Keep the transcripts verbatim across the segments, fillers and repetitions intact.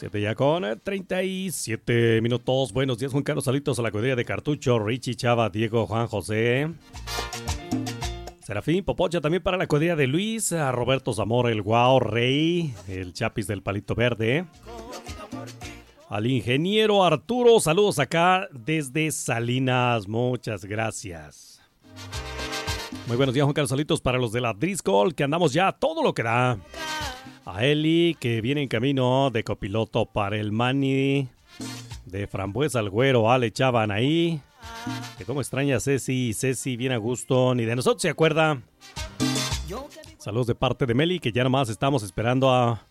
siete ya con treinta y siete minutos. Buenos días, Juan Carlos. Saludos a la cuadrilla de Cartucho, Richie, Chava, Diego, Juan José, Serafín, Popocha, también para la cuadrilla de Luis, a Roberto Zamora, el Guau, Rey, el Chapis del Palito Verde, al ingeniero Arturo, saludos acá desde Salinas, muchas gracias. Muy buenos días, Juan Carlos. Saludos para los de la Driscoll, que andamos ya todo lo que da. A Eli, que viene en camino de copiloto para el Mani, de Frambuesa al Güero, Ale Chavan ahí. Que como extraña a Ceci, Ceci bien a gusto, ni de nosotros se acuerda. Saludos de parte de Meli, que ya nomás estamos esperando a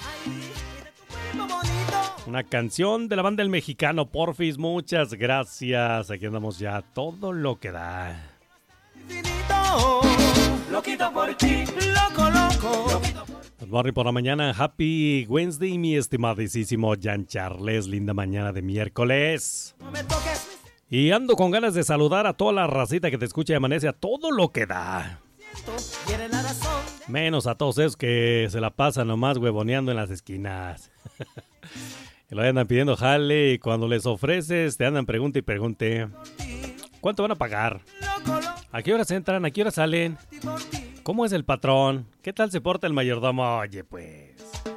una canción de la banda El Mexicano, porfis, muchas gracias. Aquí andamos ya todo lo que da. Loquito por ti, loco, loco. Good morning por la mañana, happy Wednesday, mi estimadísimo Jan Charles, linda mañana de miércoles. Y ando con ganas de saludar a toda la racita que te escucha y amanece a todo lo que da. Menos a todos esos que se la pasan nomás huevoneando en las esquinas. Que lo andan pidiendo jale y cuando les ofreces te andan pregunte y pregunte. ¿Cuánto van a pagar? ¿A qué horas entran? ¿A qué horas salen? ¿Cómo es el patrón? ¿Qué tal se porta el mayordomo? Oye, pues.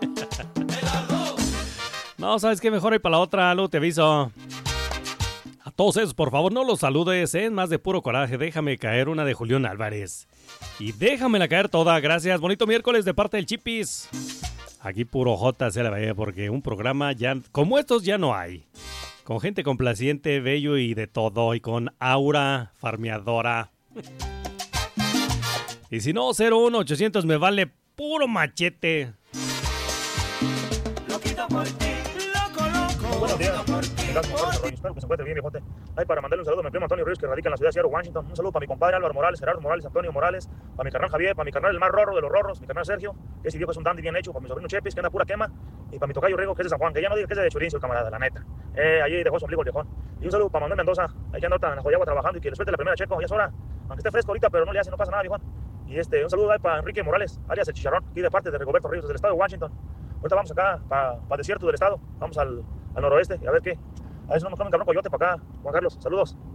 No, ¿sabes qué? Mejor ir para la otra, luego te aviso. A todos esos, por favor, no los saludes, ¿eh? Más de puro coraje, déjame caer una de Julián Álvarez. Y déjamela caer toda, gracias. Bonito miércoles de parte del Chipis. Aquí puro J se la veía porque un programa ya como estos ya no hay. Con gente complaciente, bello y de todo. Y con aura farmeadora. Y si no, cero uno ochocientos me vale puro machete. Loquito por ti, loco, loco. Buenos días, espero que se encuentre bien, viejote. Ay, para mandarle un saludo a mi primo Antonio Ríos, que radica en la ciudad de Seattle, Washington. Un saludo para mi compadre Álvaro Morales, Gerardo Morales, Antonio Morales, para mi carnal Javier, para mi carnal el más rorro de los rorros, mi carnal Sergio, que ese viejo es un dandy bien hecho, para mi sobrino Chepis, que anda pura quema, y para mi tocayo Rigo, que es de San Juan, que ya no diga que es de Churincio, el camarada, la neta. Eh, allí dejó su ombligo el viejón. Y un saludo para Manuel Mendoza, ahí que anda en la Joyagua trabajando y que le suelte la primera Checo, ya es hora, aunque esté fresco ahorita, pero no le hace, no pasa nada, viejón. Y este, un saludo ahí para Enrique Morales, alias el Chicharrón, aquí de parte de Rigoberto Ríos, del estado de Washington. Ahorita vamos acá para pa desierto del estado, vamos al, al noroeste, y a ver qué. A ver si no nos come un cabrón coyote para acá, Juan Carlos, saludos.